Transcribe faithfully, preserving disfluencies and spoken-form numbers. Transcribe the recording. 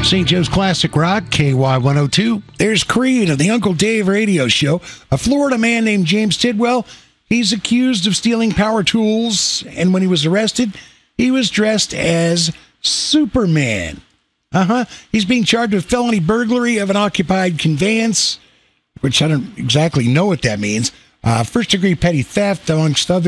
Saint Joe's Classic Rock, K Y one oh two. There's Creed of the Uncle Dave radio show. A Florida man named James Tidwell, he's accused of stealing power tools, and when he was arrested, he was dressed as Superman. Uh-huh. He's being charged with felony burglary of an occupied conveyance, which I don't exactly know what that means. Uh, first-degree petty theft, amongst other